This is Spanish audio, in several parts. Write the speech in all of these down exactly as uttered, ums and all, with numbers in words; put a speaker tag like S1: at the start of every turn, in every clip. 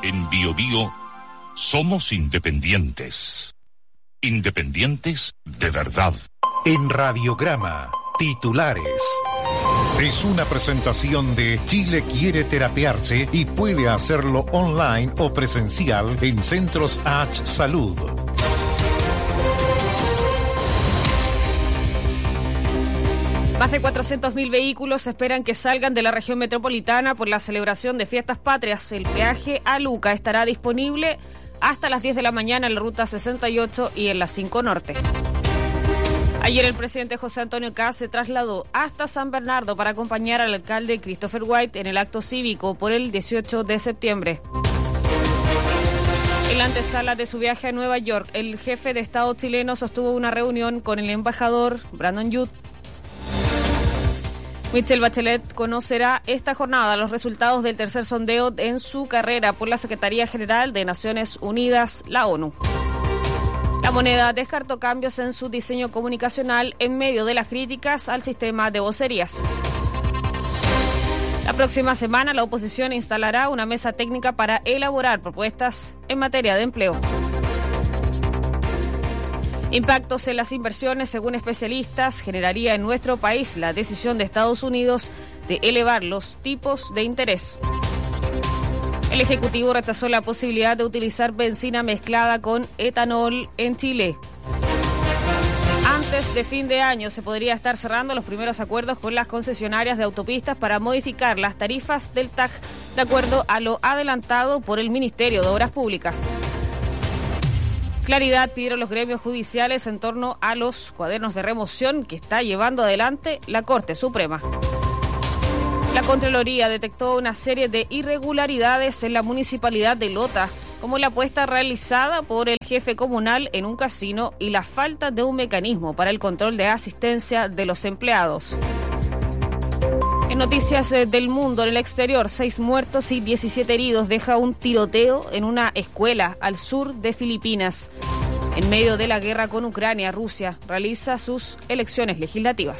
S1: En Bio Bio somos independientes. Independientes de verdad.
S2: En Radiograma, titulares. Es una presentación de Chile quiere terapiarse y puede hacerlo online o presencial en Centros H Salud.
S3: Más de cuatrocientos mil vehículos esperan que salgan de la región metropolitana por la celebración de fiestas patrias. El peaje a Luca estará disponible hasta las diez de la mañana en la ruta sesenta y ocho y en la cinco Norte. Ayer el presidente José Antonio Kast se trasladó hasta San Bernardo para acompañar al alcalde Christopher White en el acto cívico por el dieciocho de septiembre. En la antesala de su viaje a Nueva York, el jefe de Estado chileno sostuvo una reunión con el embajador Brandon Youth. Michelle Bachelet conocerá esta jornada los resultados del tercer sondeo en su carrera por la Secretaría General de Naciones Unidas, la ONU. La moneda descartó cambios en su diseño comunicacional en medio de las críticas al sistema de vocerías. La próxima semana la oposición instalará una mesa técnica para elaborar propuestas en materia de empleo. Impactos en las inversiones, según especialistas, generaría en nuestro país la decisión de Estados Unidos de elevar los tipos de interés. El Ejecutivo rechazó la posibilidad de utilizar benzina mezclada con etanol en Chile. Antes de fin de año se podría estar cerrando los primeros acuerdos con las concesionarias de autopistas para modificar las tarifas del T A G, de acuerdo a lo adelantado por el Ministerio de Obras Públicas. Claridad pidieron los gremios judiciales en torno a los cuadernos de remoción que está llevando adelante la Corte Suprema. La Contraloría detectó una serie de irregularidades en la municipalidad de Lota, como la apuesta realizada por el jefe comunal en un casino y la falta de un mecanismo para el control de asistencia de los empleados. En noticias del mundo, en el exterior, seis muertos y diecisiete heridos deja un tiroteo en una escuela al sur de Filipinas. En medio de la guerra con Ucrania, Rusia realiza sus elecciones legislativas.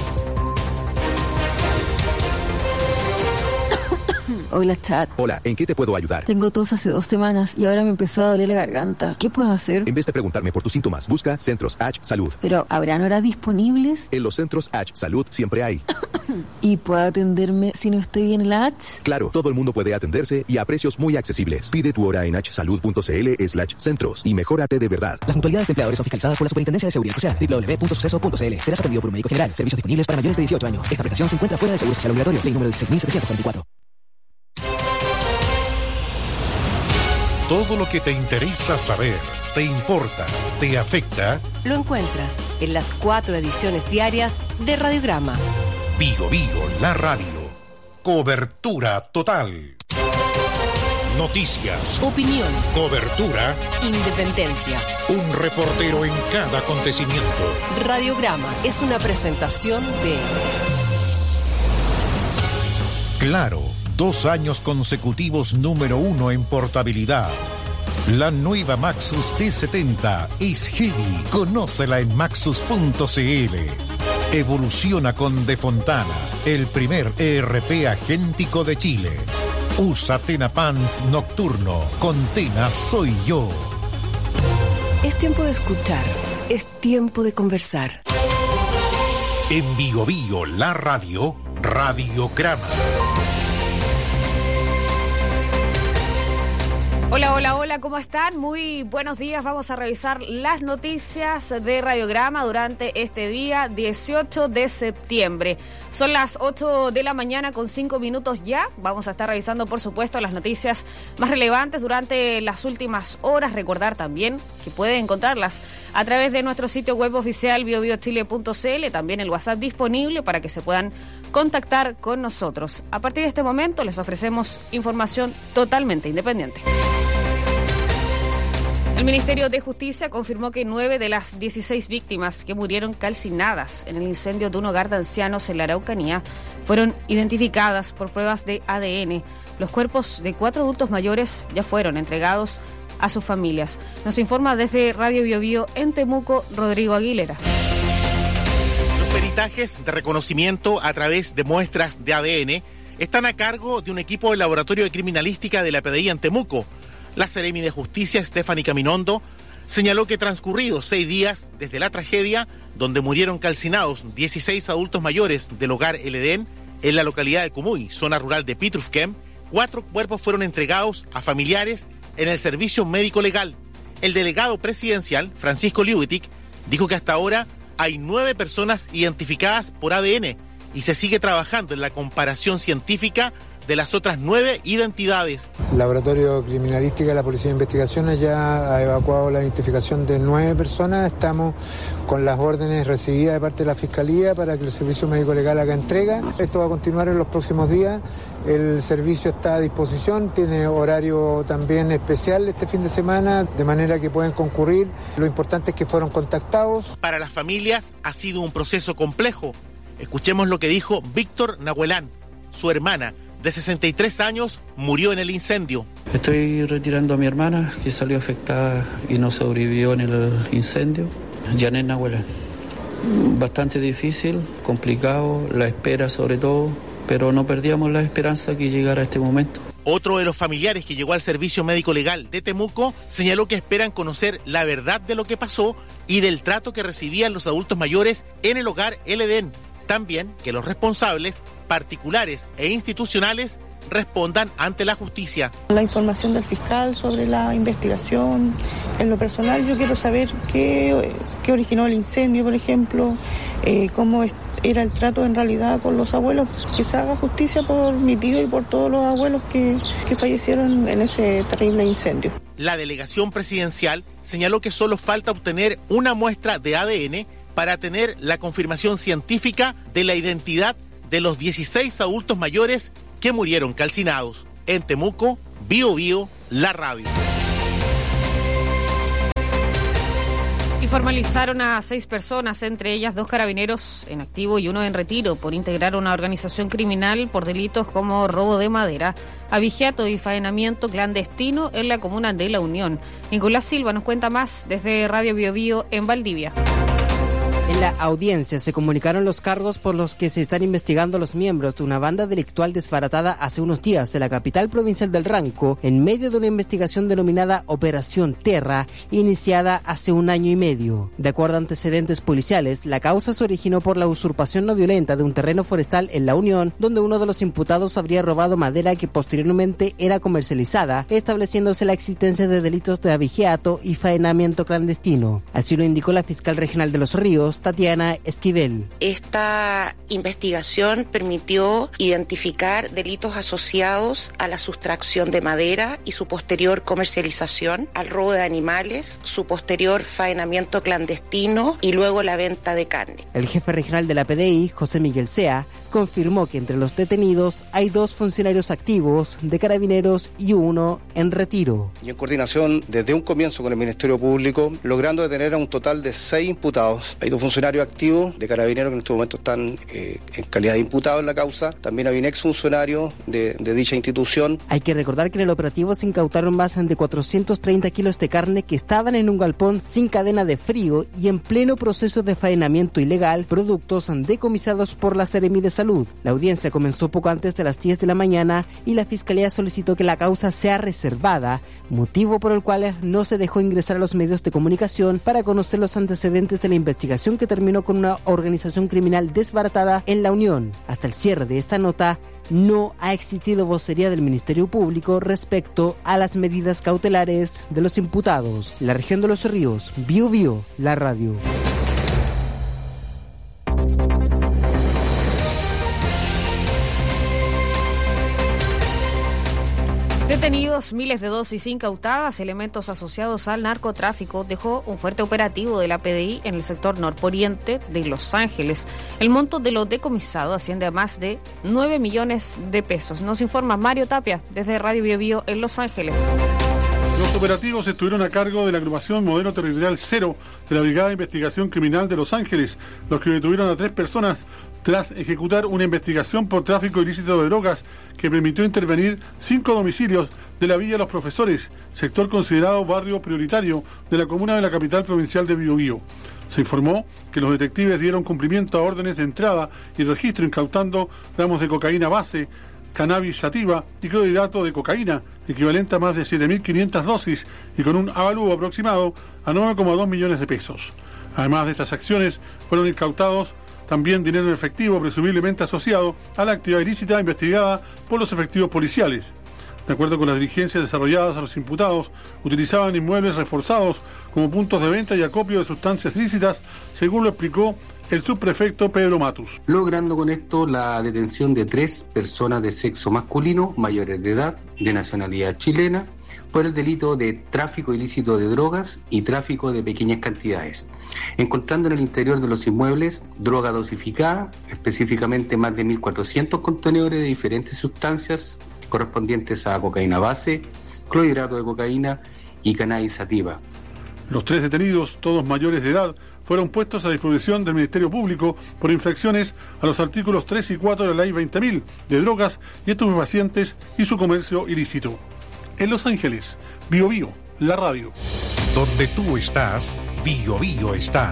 S4: Hola, chat.
S5: Hola, ¿en qué te puedo ayudar?
S4: Tengo tos hace dos semanas y ahora me empezó a doler la garganta. ¿Qué puedo hacer?
S5: En vez de preguntarme por tus síntomas, busca Centros H Salud.
S4: ¿Pero habrán horas disponibles?
S5: En los Centros H Salud siempre hay.
S4: ¿Y puedo atenderme si no estoy en la H?
S5: Claro, todo el mundo puede atenderse y a precios muy accesibles. Pide tu hora en hsalud.cl slash centros y mejórate de verdad.
S6: Las mutualidades de empleadores son fiscalizadas por la Superintendencia de Seguridad Social. doble u doble u doble u punto suceso punto c l. Serás atendido por un médico general. Servicios disponibles para mayores de dieciocho años. Esta prestación se encuentra fuera del seguro social obligatorio. Ley número dieciséis mil setecientos cuarenta y cuatro.
S2: Todo lo que te interesa saber, te importa, te afecta,
S7: lo encuentras en las cuatro ediciones diarias de Radiograma.
S2: Bio Bio, la radio. Cobertura total. Noticias.
S7: Opinión.
S2: Cobertura.
S7: Independencia.
S2: Un reportero en cada acontecimiento.
S7: Radiograma es una presentación de
S2: Claro. Dos años consecutivos número uno en portabilidad. La nueva Maxus T setenta es heavy. Conócela en maxus punto c l. Evoluciona con De Fontana, el primer E R P agéntico de Chile. Usa Tena Pants Nocturno. Con Tena soy yo.
S7: Es tiempo de escuchar. Es tiempo de conversar.
S2: En Bio Bio, la radio, Radiograma.
S3: Hola, hola, hola, ¿cómo están? Muy buenos días. Vamos a revisar las noticias de Radiograma durante este día dieciocho de septiembre. Son las ocho de la mañana con cinco minutos ya. Vamos a estar revisando, por supuesto, las noticias más relevantes durante las últimas horas. Recordar también que pueden encontrarlas a través de nuestro sitio web oficial bio bio chile punto c l, también el WhatsApp disponible para que se puedan contactar con nosotros. A partir de este momento les ofrecemos información totalmente independiente. El Ministerio de Justicia confirmó que nueve de las dieciséis víctimas que murieron calcinadas en el incendio de un hogar de ancianos en la Araucanía fueron identificadas por pruebas de A D N. Los cuerpos de cuatro adultos mayores ya fueron entregados a sus familias. Nos informa desde Radio Bio Bio en Temuco, Rodrigo Aguilera.
S8: Los peritajes de reconocimiento a través de muestras de A D N están a cargo de un equipo del Laboratorio de Criminalística de la P D I en Temuco. La Seremi de Justicia, Stephanie Caminondo, señaló que transcurridos seis días desde la tragedia, donde murieron calcinados dieciséis adultos mayores del hogar El Edén, en la localidad de Cumuy, zona rural de Pitrufquén, cuatro cuerpos fueron entregados a familiares en el servicio médico legal. El delegado presidencial, Francisco Liubitic, dijo que hasta ahora hay nueve personas identificadas por A D N y se sigue trabajando en la comparación científica de las otras nueve identidades.
S9: El Laboratorio Criminalística de la Policía de Investigaciones ya ha evacuado la identificación de nueve personas. Estamos con las órdenes recibidas de parte de la Fiscalía para que el Servicio Médico Legal haga entrega. Esto va a continuar en los próximos días. El servicio está a disposición, tiene horario también especial este fin de semana, de manera que pueden concurrir. Lo importante es que fueron contactados.
S8: Para las familias ha sido un proceso complejo. Escuchemos lo que dijo Víctor Nahuelán, su hermana, de sesenta y tres años, murió en el incendio.
S10: Estoy retirando a mi hermana, que salió afectada y no sobrevivió en el incendio, Janet Nahuelán. Bastante difícil, complicado, la espera sobre todo, pero no perdíamos la esperanza que llegara este momento.
S8: Otro de los familiares que llegó al Servicio Médico Legal de Temuco señaló que esperan conocer la verdad de lo que pasó y del trato que recibían los adultos mayores en el hogar El Edén. También que los responsables, particulares e institucionales, respondan ante la justicia.
S11: La información del fiscal sobre la investigación, en lo personal yo quiero saber qué, qué originó el incendio, por ejemplo, eh, cómo es, era el trato en realidad con los abuelos, que se haga justicia por mi tío y por todos los abuelos que, que fallecieron en ese terrible incendio.
S8: La delegación presidencial señaló que solo falta obtener una muestra de A D N para tener la confirmación científica de la identidad de los dieciséis adultos mayores que murieron calcinados. En Temuco, Bio Bio, la radio.
S3: Y formalizaron a seis personas, entre ellas dos carabineros en activo y uno en retiro, por integrar una organización criminal por delitos como robo de madera, abigeato y faenamiento clandestino en la comuna de La Unión. Nicolás Silva nos cuenta más desde Radio Bio Bio en Valdivia.
S12: En la audiencia se comunicaron los cargos por los que se están investigando los miembros de una banda delictual desbaratada hace unos días en la capital provincial del Ranco, en medio de una investigación denominada Operación Terra, iniciada hace un año y medio. De acuerdo a antecedentes policiales, la causa se originó por la usurpación no violenta de un terreno forestal en La Unión, donde uno de los imputados habría robado madera que posteriormente era comercializada, estableciéndose la existencia de delitos de abigeato y faenamiento clandestino. Así lo indicó la fiscal regional de Los Ríos, Tatiana Esquivel.
S13: Esta investigación permitió identificar delitos asociados a la sustracción de madera y su posterior comercialización, al robo de animales, su posterior faenamiento clandestino y luego la venta de carne.
S12: El jefe regional de la P D I, José Miguel Sea, confirmó que entre los detenidos hay dos funcionarios activos de Carabineros y uno en retiro.
S14: Y en coordinación desde un comienzo con el Ministerio Público, logrando detener a un total de seis imputados. Hay dos funcionarios activos de Carabineros que en este momento están eh, en calidad de imputados en la causa. También hay un exfuncionario de, de dicha institución.
S12: Hay que recordar que en el operativo se incautaron más de cuatrocientos treinta kilos de carne que estaban en un galpón sin cadena de frío y en pleno proceso de faenamiento ilegal, productos decomisados por la Seremi de Salud. La audiencia comenzó poco antes de las diez de la mañana y la Fiscalía solicitó que la causa sea reservada, motivo por el cual no se dejó ingresar a los medios de comunicación para conocer los antecedentes de la investigación que terminó con una organización criminal desbaratada en La Unión. Hasta el cierre de esta nota, no ha existido vocería del Ministerio Público respecto a las medidas cautelares de los imputados. La región de Los Ríos, Bio Bio, la radio.
S3: Detenidos, miles de dosis incautadas, elementos asociados al narcotráfico, dejó un fuerte operativo de la P D I en el sector norponiente de Los Ángeles. El monto de lo decomisado asciende a más de nueve millones de pesos. Nos informa Mario Tapia desde Radio Bio Bio en Los Ángeles.
S15: Los operativos estuvieron a cargo de la agrupación Modelo Territorial Cero de la Brigada de Investigación Criminal de Los Ángeles, los que detuvieron a tres personas tras ejecutar una investigación por tráfico ilícito de drogas que permitió intervenir cinco domicilios de la Villa Los Profesores, sector considerado barrio prioritario de la comuna de la capital provincial de Bio Bio. Se informó que los detectives dieron cumplimiento a órdenes de entrada y registro incautando gramos de cocaína base, cannabis sativa y clorhidrato de cocaína, equivalente a más de siete mil quinientas dosis y con un avalúo aproximado a nueve coma dos millones de pesos. Además de estas acciones, fueron incautados también dinero en efectivo presumiblemente asociado a la actividad ilícita investigada por los efectivos policiales. De acuerdo con las diligencias desarrolladas a los imputados, utilizaban inmuebles reforzados como puntos de venta y acopio de sustancias ilícitas, según lo explicó el subprefecto Pedro Matus.
S16: Logrando con esto la detención de tres personas de sexo masculino, mayores de edad, de nacionalidad chilena, por el delito de tráfico ilícito de drogas y tráfico de pequeñas cantidades, encontrando en el interior de los inmuebles droga dosificada, específicamente más de mil cuatrocientos contenedores de diferentes sustancias correspondientes a cocaína base, clorhidrato de cocaína y cannabis sativa.
S15: Los tres detenidos, todos mayores de edad, fueron puestos a disposición del Ministerio Público por infracciones a los artículos tres y cuatro de la Ley veinte mil de drogas y estupefacientes y su comercio ilícito. En Los Ángeles, Bio Bio, la radio.
S2: Donde tú estás, Bio Bio está.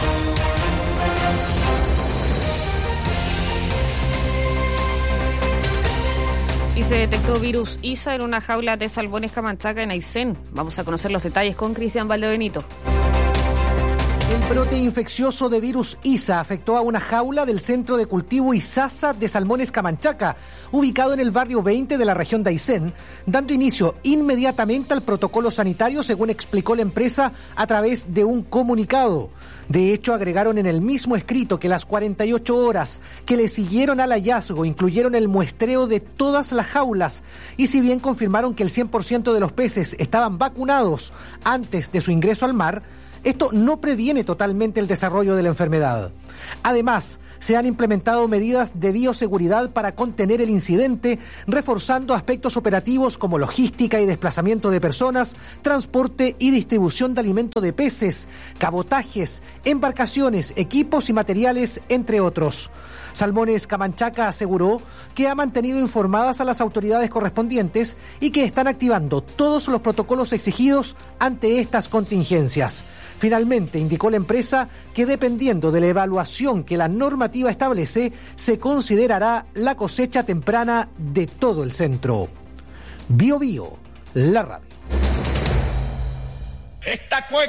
S3: Y se detectó virus I S A en una jaula de salmones Camanchaca en Aysén. Vamos a conocer los detalles con Cristian Valdebenito.
S17: El brote infeccioso de virus I S A afectó a una jaula del centro de cultivo Isasa de salmones Camanchaca, ubicado en el barrio veinte de la región de Aysén, dando inicio inmediatamente al protocolo sanitario, según explicó la empresa a través de un comunicado. De hecho, agregaron en el mismo escrito que las cuarenta y ocho horas que le siguieron al hallazgo incluyeron el muestreo de todas las jaulas y si bien confirmaron que el cien por ciento de los peces estaban vacunados antes de su ingreso al mar, esto no previene totalmente el desarrollo de la enfermedad. Además, se han implementado medidas de bioseguridad para contener el incidente, reforzando aspectos operativos como logística y desplazamiento de personas, transporte y distribución de alimento de peces, cabotajes, embarcaciones, equipos y materiales, entre otros. Salmones Camanchaca aseguró que ha mantenido informadas a las autoridades correspondientes y que están activando todos los protocolos exigidos ante estas contingencias. Finalmente, indicó la empresa que dependiendo de la evaluación que la normativa establece, se considerará la cosecha temprana de todo el centro. Bio Bio, la radio.
S18: Esta